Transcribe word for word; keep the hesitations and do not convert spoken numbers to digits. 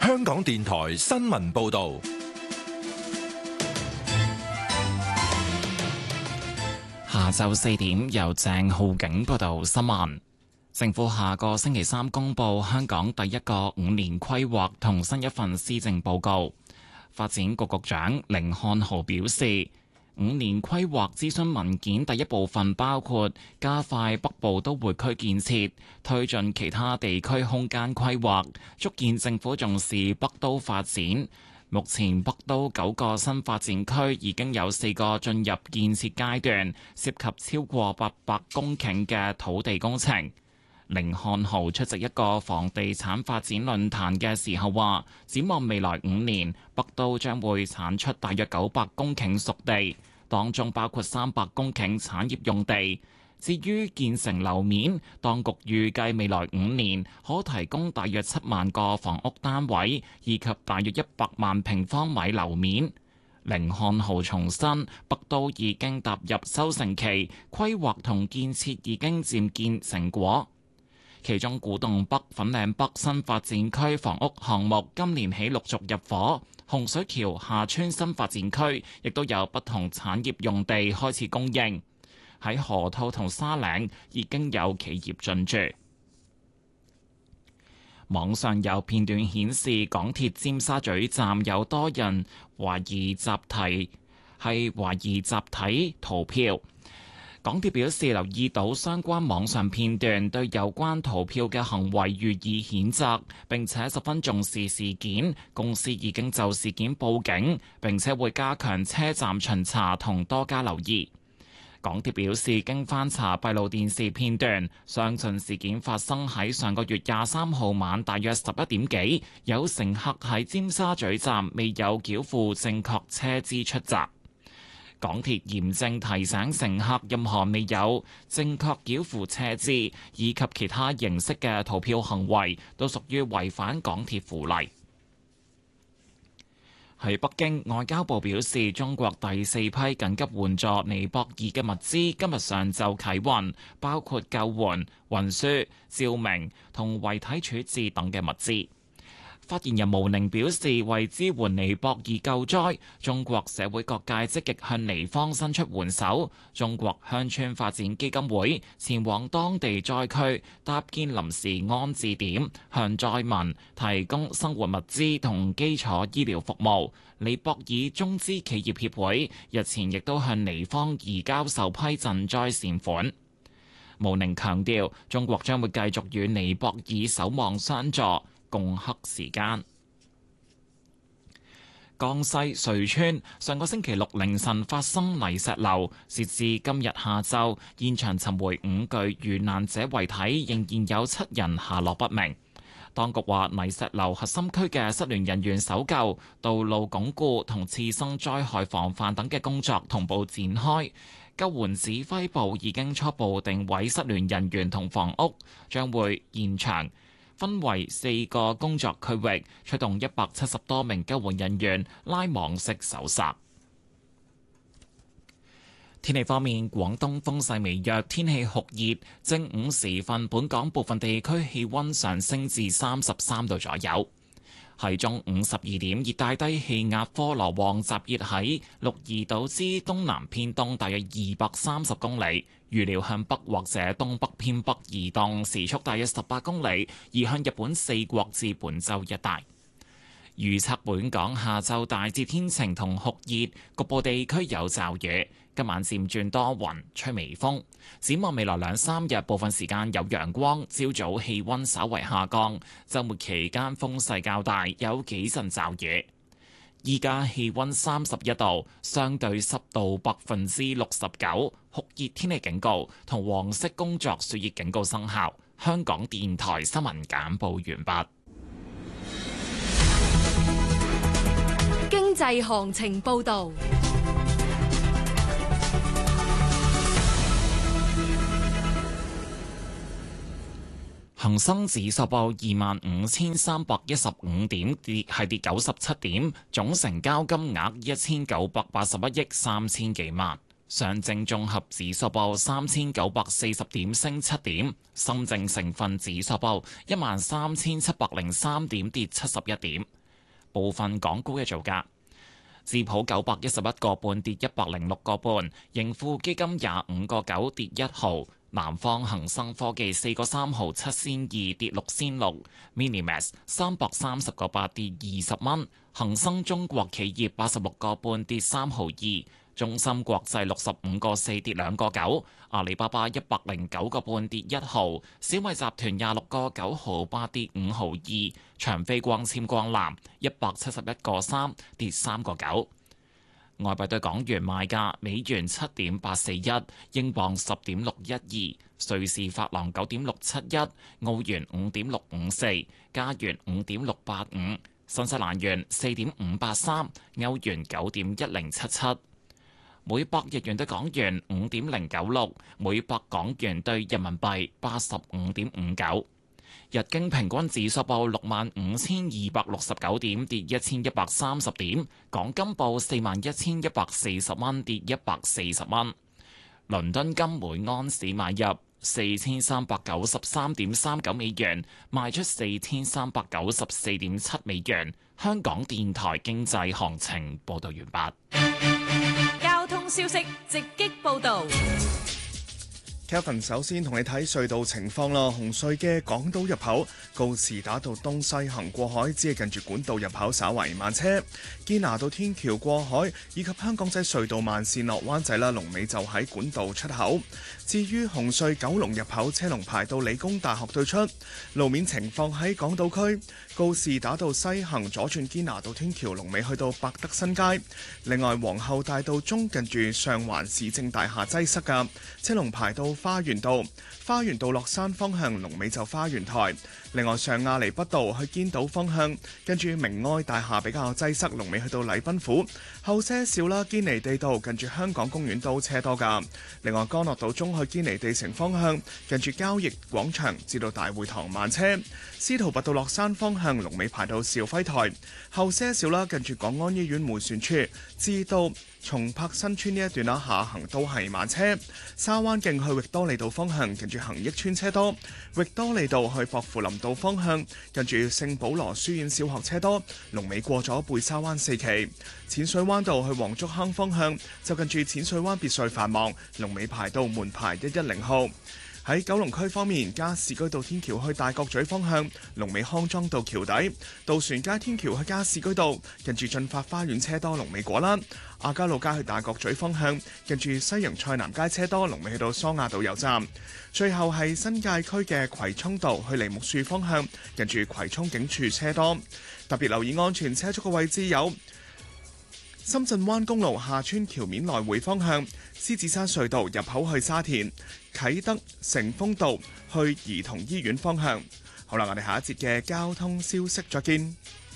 香港電台新聞報道。 下晝四點，由鄭浩景報道新聞。政府下個星期三公布香港第一個五年規劃同新一份施政報告。發展局局長甯漢豪表示，五年規劃諮詢文件第一部分包括加快北部都會區建設，推進其他地區空間規劃，足見政府重視北都發展。目前北都九個新發展區已經有四個進入建設階段，涉及超過八百公頃嘅土地工程。甯漢豪出席一個房地產發展論壇嘅時候話，展望未來五年，北都將會產出大約九百公頃熟地，當中包括三百公頃產業用地。至於建成樓面，當局預計未來五年可提供大約七萬個房屋單位，以及大約一百萬平方米樓面。甯漢豪重申，北都已經踏入收成期，規劃同建設已經漸見成果。其中古洞北、粉嶺北新發展區房屋項目今年起陸續入伙，洪水橋廈村新發展區亦都有不同產業用地開始供應。喺河套同沙嶺已經有企業進駐。網上有片段顯示，港鐵尖沙咀站有多人懷疑集體係懷疑集體逃票。港鐵表示留意到相關網上片段，對有關逃票嘅行為予以譴責，並且十分重視事件。公司已經就事件報警，並且會加強車站巡查同多加留意。港鐵表示，經翻查閉路電視片段，相信事件發生喺上個月廿三號晚大約十一點幾，有乘客喺尖沙咀站未有繳付正確車資出閘。港鐵嚴正提醒乘客，任何未有正確繳付車資以及其他形式嘅逃票行為，都屬於違反港鐵附例。喺北京，外交部表示，中國第四批緊急援助尼泊爾嘅物資今日上晝啟運，包括救援、運輸、照明同遺體處置等嘅物資。發言人毛寧表示，為支援尼泊爾救災，中國社會各界積極向尼方伸出援手。中國鄉村發展基金會前往當地災區搭建臨時安置點，向災民提供生活物資同基礎醫療服務。尼泊爾中資企業協會日前亦都向尼方移交首批賑災善款。毛寧強調，中國將會繼續與尼泊爾守望相助，共克時艱。江西瑞川上個星期六凌晨發生泥石流，截至今日下晝，現場尋回五具遇難者遺體，仍然有七人下落不明。當局話，泥石流核心區嘅失聯人員搜救、道路鞏固同次生災害防範等嘅工作同步展開。救援指揮部已經初步定位失聯人員同房屋，將會現場分為四個工作區域，出動一百七十多名救援人員拉網式搜索。天氣方面，廣東風勢微弱，天氣酷熱。正午時分，本港部分地區氣溫上升至三十三度左右。喺中午十二點，熱帶低氣壓科羅旺集結喺鹿兒島之東南偏東大約二百三十公里，預料向北或者東北偏北移動，時速大約十八公里，移向日本四國至本州一帶。預測本港下晝大致天晴同酷熱，局部地區有驟雨。今晚漸轉多雲，吹微風。展望未來兩三日，部分時間有陽光，朝早氣溫稍為下降。週末期間風勢較大，有幾陣驟雨。依家氣溫三十一度，相對濕度百分之六十九，酷熱天氣警告同黃色工作暑熱警告生效。香港電台新聞簡報完畢。 經濟行情報導。 恒生指數報二萬五千三百一十五點，跌係跌九十七點，總成交金額一千九百八十一億三千幾萬。上證綜合指數報三千九百四十點，升七點。深證成分指數報一萬三千七百零三點，跌七十一點。 部分港股嘅造價。智普九百一十一個半跌一百零六個半，盈富基金廿五個九跌一毫，南方恒生科技四個三毫七仙二跌六仙六 ，Minimax 三百三十個八跌二十蚊，恒生中國企業八十六個半跌三毫二，中芯國際六十五個四跌兩個九，阿里巴巴一百零九個半跌一毫，小米集團廿六個九毫八跌五毫二，長飛光纖光纜一百七十一個三跌三個九。外幣對港元賣價：美元七點八四一，英鎊十點六一二，瑞士法郎九點六七一，澳元五點六五四，加元五點六八五，新西蘭元四點五八三，歐元九點一零七七。每百日元對港元五點零九六，每百港元對人民幣八十五點五九。日經平均指數報六萬五千二百六十九點，跌一千一百三十點。港金報四萬一千一百四十蚊，跌一百四十蚊。倫敦金每安士買入四千三百九十三點三九美元，賣出四千三百九十四點七美元。香港電台經濟行情報道完畢。 交通消息直擊報道。 Kevin 首先同你睇隧道情況啦。紅隧嘅港島入口告士打道東西行過海，只係近住管道入口稍為慢車。堅拿道天橋過海以及香港仔隧道慢線落灣仔啦，龍尾就喺管道出口。至於紅隧九龍入口車龍排到理工大學對出。路面情況喺港島區告士打道西行左轉堅拿道天橋龍尾去到百德新街。另外皇后大道中近住上環市政大廈擠塞㗎，車龍排到花園道，花園道落山方向龍尾就花園台。另外上亞厘畢道去堅道方向，跟住明愛大廈比較擠塞，龍尾去到禮賓府。後些少啦，堅尼地道近住香港公園都車多噶。另外干諾道中去堅尼地城方向，近住交易廣場至到大會堂慢車。司徒拔道落山方向龍尾排到肇輝台。後些少啦，近住港安醫院迴旋處至到松柏新村呢一段啦，下行都係慢車。沙灣徑去域多利道方向，近住恒益村車多。域多利道去薄扶林道方向，近住聖保羅書院小學車多。龍尾過咗貝沙灣四期。淺水灣道去黃竹坑方向，就近住淺水灣別墅繁忙，龍尾排到門牌一一零號。喺九龍區方面，加士居道天橋去大角咀方向，龍尾康莊道橋底；渡船街天橋去加士居道，近住進發花園車多，龍尾果欄；亞皆老街去大角咀方向，近住西洋菜南街車多，龍尾去到桑亞道油站。最後係新界區嘅葵涌道去梨木樹方向，近住葵涌警署車多。特別留意安全車速嘅位置有深圳灣公路下村橋面來回方向，獅子山隧道入口去沙田，啟德成豐道去兒童醫院方向。好啦，我哋下一節嘅交通消息再見。